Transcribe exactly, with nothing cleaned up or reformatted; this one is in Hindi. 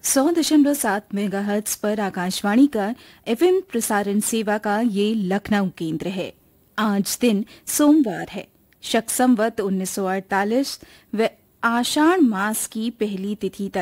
सौ दशमलव सात मेगाहर्ट्ज पर आकाशवाणी का एफएम प्रसारण सेवा का ये लखनऊ केंद्र है। आज दिन सोमवार है, शक संवत उन्नीस सौ अड़तालीस व आषाढ़ मास की पहली तिथि तक